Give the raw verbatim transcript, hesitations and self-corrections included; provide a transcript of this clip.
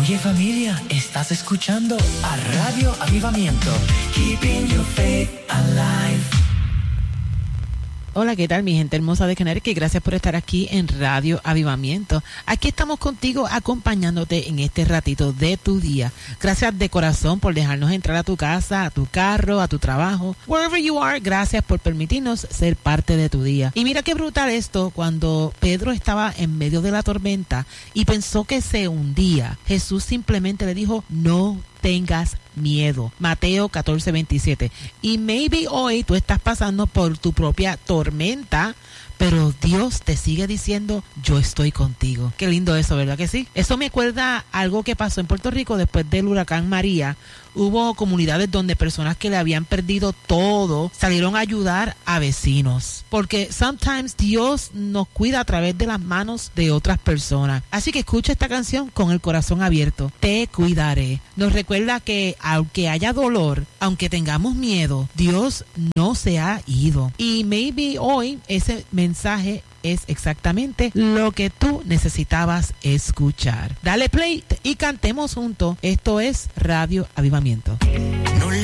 Oye familia, estás escuchando a Radio Avivamiento. Keeping your faith alive. Hola, ¿qué tal mi gente hermosa de Connecticut? Gracias por estar aquí en Radio Avivamiento. Aquí estamos contigo acompañándote en este ratito de tu día. Gracias de corazón por dejarnos entrar a tu casa, a tu carro, a tu trabajo. Wherever you are, gracias por permitirnos ser parte de tu día. Y mira qué brutal esto, cuando Pedro estaba en medio de la tormenta y pensó que se hundía, Jesús simplemente le dijo, no tengas miedo. Mateo catorce veintisiete. Y maybe hoy tú estás pasando por tu propia tormenta, pero Dios te sigue diciendo, yo estoy contigo. Qué lindo eso, ¿verdad que sí? Eso me acuerda algo que pasó en Puerto Rico después del huracán María. Hubo comunidades donde personas que le habían perdido todo salieron a ayudar a vecinos. Porque sometimes Dios nos cuida a través de las manos de otras personas. Así que escucha esta canción con el corazón abierto. Te cuidaré. Nos recuerda que aunque haya dolor, aunque tengamos miedo, Dios no se ha ido. Y maybe hoy ese mensaje es exactamente lo que tú necesitabas escuchar. Dale play y cantemos juntos. Esto es Radio Avivamiento.